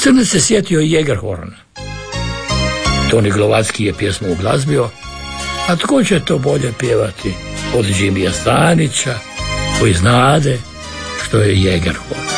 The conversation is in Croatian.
Crnac se sjetio i Jägerhorna. Toni Glovacki je pjesmu uglazbio, a tko će to bolje pjevati od Jimija Stanića, koji znade što je Jägerhorn.